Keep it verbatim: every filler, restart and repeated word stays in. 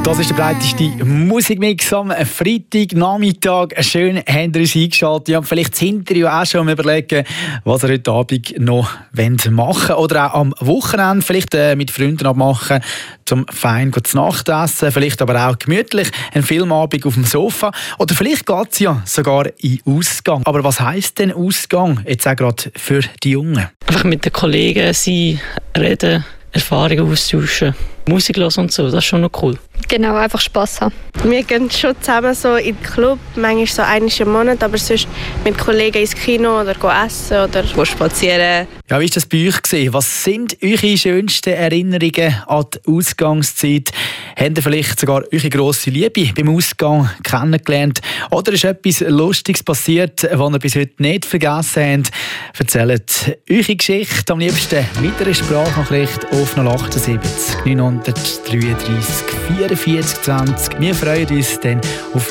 Das ist der breiteste Musikmix am Freitagnachmittag. Schön, habt ihr uns eingeschaltet. Ja, vielleicht sind ihr ja auch schon am Überlegen, was ihr heute Abend noch machen wollt. Oder auch am Wochenende vielleicht äh, mit Freunden abmachen, zum fein zu Nacht essen. Vielleicht aber auch gemütlich einen Filmabend auf dem Sofa. Oder vielleicht geht es ja sogar in Ausgang. Aber was heisst denn Ausgang jetzt auch gerade für die Jungen? Einfach mit den Kollegen sein, reden, Erfahrungen austauschen, Musik hören und so, das ist schon noch cool. Genau, einfach Spass haben. Wir gehen schon zusammen so in den Club, manchmal so einmal im Monat, aber sonst mit Kollegen ins Kino oder essen oder spazieren. Ja, wie war das bei euch gewesen? Was sind eure schönsten Erinnerungen an die Ausgangszeit? Habt ihr vielleicht sogar eure grosse Liebe beim Ausgang kennengelernt? Oder ist etwas Lustiges passiert, was ihr bis heute nicht vergessen habt? Erzählt eure Geschichte am liebsten mit einer Sprachnachricht auf null acht sieben neun drei drei vierundvierzig zwanzig. Wir freuen uns dann auf